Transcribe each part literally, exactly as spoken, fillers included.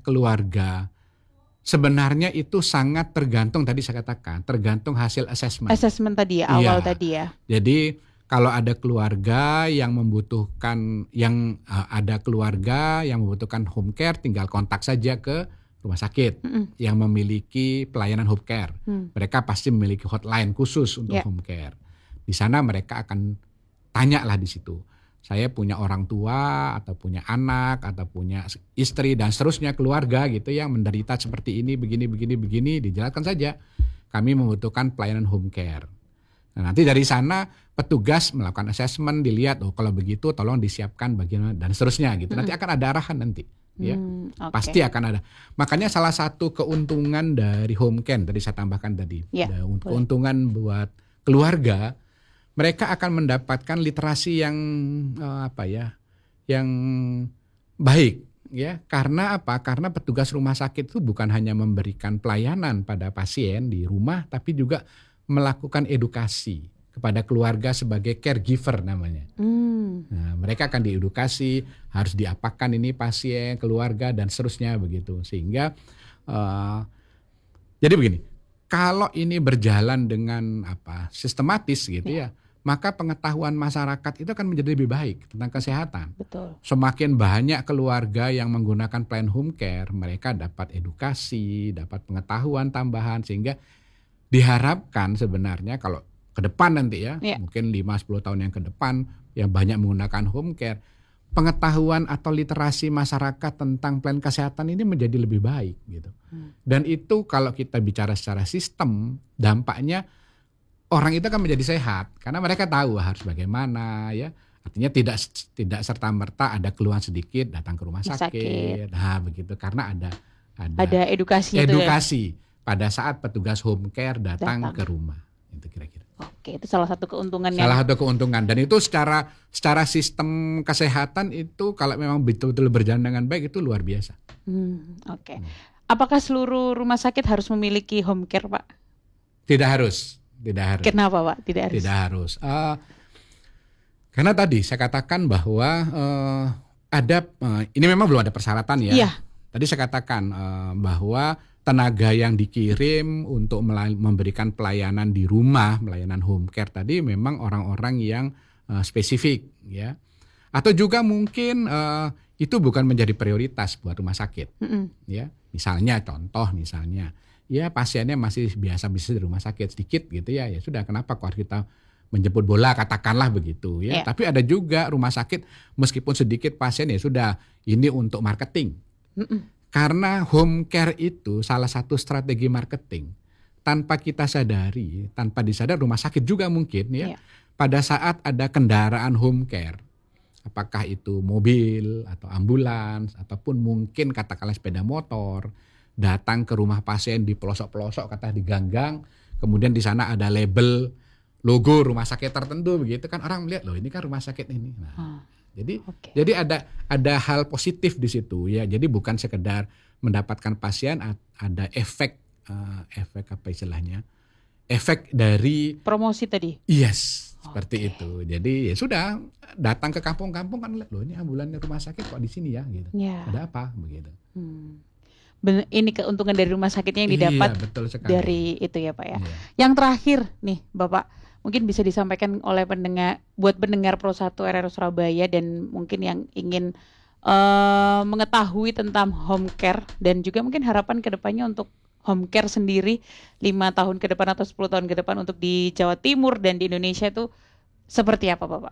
keluarga, sebenarnya itu sangat tergantung tadi saya katakan, tergantung hasil assessment. Assessment tadi ya, awal Iya. tadi ya. Jadi kalau ada keluarga yang membutuhkan, yang uh, ada keluarga yang membutuhkan home care, tinggal kontak saja ke rumah sakit Mm-mm. yang memiliki pelayanan home care. Hmm. Mereka pasti memiliki hotline khusus untuk Ya. home care. Di sana mereka akan tanya lah di situ. Saya punya orang tua atau punya anak atau punya istri dan seterusnya, keluarga gitu yang menderita seperti ini, begini, begini, begini, dijelaskan saja. Kami membutuhkan pelayanan home care. Nah, nanti dari sana petugas melakukan assessment, dilihat oh kalau begitu tolong disiapkan bagaimana dan seterusnya gitu. Nanti akan ada arahan nanti. Ya, Hmm, oke. pasti akan ada. Makanya salah satu keuntungan dari home care tadi saya tambahkan tadi, Ya, ada boleh. keuntungan buat keluarga, mereka akan mendapatkan literasi yang eh, apa ya, yang baik, ya. Karena apa? Karena petugas rumah sakit itu bukan hanya memberikan pelayanan pada pasien di rumah, tapi juga melakukan edukasi kepada keluarga sebagai caregiver namanya. Hmm. Nah, mereka akan diedukasi harus diapakan ini pasien, keluarga dan seterusnya begitu. Sehingga uh, jadi begini, kalau ini berjalan dengan apa sistematis gitu ya, maka pengetahuan masyarakat itu akan menjadi lebih baik tentang kesehatan. Betul. Semakin banyak keluarga yang menggunakan plan home care, mereka dapat edukasi, dapat pengetahuan tambahan sehingga diharapkan sebenarnya kalau ke depan nanti ya, Ya. mungkin lima sampai sepuluh tahun yang ke depan yang banyak menggunakan home care, pengetahuan atau literasi masyarakat tentang plan kesehatan ini menjadi lebih baik gitu. Hmm. Dan itu kalau kita bicara secara sistem, dampaknya orang itu akan menjadi sehat karena mereka tahu harus bagaimana ya. Artinya tidak tidak serta-merta ada keluhan sedikit datang ke rumah Sakit. sakit. Nah, begitu karena ada ada, Ada edukasinya tuh ya. edukasi pada saat petugas home care datang, Datang. ke rumah. Itu kira-kira. Oke, itu salah satu keuntungan yang Salah satu keuntungan dan itu secara secara sistem kesehatan itu kalau memang betul-betul berjalan dengan baik itu luar biasa. Hmm, oke. Apakah seluruh rumah sakit harus memiliki home care, Pak? Tidak harus, tidak harus. Kenapa, Pak? Tidak harus. Tidak harus. Uh, karena tadi saya katakan bahwa uh, ada uh, ini memang belum ada persyaratan ya. Iya. Tadi saya katakan uh, bahwa tenaga yang dikirim untuk melay- memberikan pelayanan di rumah, pelayanan home care tadi memang orang-orang yang uh, spesifik ya. Atau juga mungkin uh, itu bukan menjadi prioritas buat rumah sakit Mm-mm. ya. Misalnya contoh misalnya ya pasiennya masih biasa-biasa di rumah sakit sedikit gitu ya. Ya sudah, kenapa kok harus kita menjemput bola katakanlah begitu ya. Yeah. Tapi ada juga rumah sakit meskipun sedikit pasien ya sudah ini untuk marketing. Mm-mm. Karena home care itu salah satu strategi marketing. Tanpa kita sadari, tanpa disadar rumah sakit juga mungkin ya. Iya. Pada saat ada kendaraan home care, apakah itu mobil atau ambulans ataupun mungkin katakanlah sepeda motor, datang ke rumah pasien di pelosok-pelosok kata di ganggang, kemudian di sana ada label logo rumah sakit tertentu begitu kan, orang melihat loh ini kan rumah sakit ini. Nah, Hmm. Jadi Oke. jadi ada ada hal positif di situ ya. Jadi bukan sekedar mendapatkan pasien, ada efek uh, efek apa istilahnya? Efek dari Promosi tadi. yes, seperti Oke. itu. Jadi ya sudah, datang ke kampung-kampung kan lihat loh ini ambulannya rumah sakit kok di sini ya gitu. Ya. Ada apa begitu. Hmm. Ben- ini keuntungan dari rumah sakitnya yang didapat Iya, betul sekali. dari itu ya, Pak ya. Iya. Yang terakhir nih, Bapak, mungkin bisa disampaikan oleh pendengar buat pendengar Pro satu R R Surabaya dan mungkin yang ingin uh, mengetahui tentang home care dan juga mungkin harapan kedepannya untuk home care sendiri lima tahun ke depan atau sepuluh tahun ke depan untuk di Jawa Timur dan di Indonesia itu seperti apa, Bapak?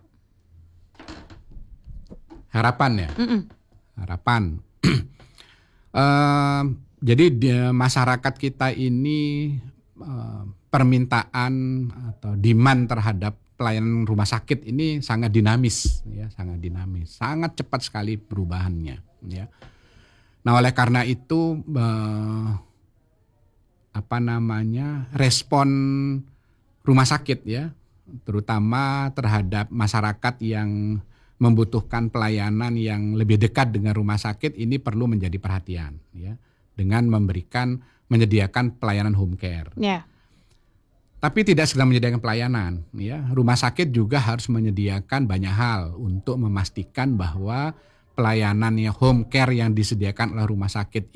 Harapan ya. Mm-mm. Harapan. Eh, jadi di, masyarakat kita ini eh, permintaan atau demand terhadap pelayanan rumah sakit ini sangat dinamis, ya, sangat dinamis, sangat cepat sekali perubahannya, ya. Nah, oleh karena itu eh, apa namanya respon rumah sakit ya, terutama terhadap masyarakat yang membutuhkan pelayanan yang lebih dekat dengan rumah sakit ini perlu menjadi perhatian ya, dengan memberikan menyediakan pelayanan home care. Ya. Tapi tidak sekedar menyediakan pelayanan ya, rumah sakit juga harus menyediakan banyak hal untuk memastikan bahwa pelayanan yang home care yang disediakan oleh rumah sakit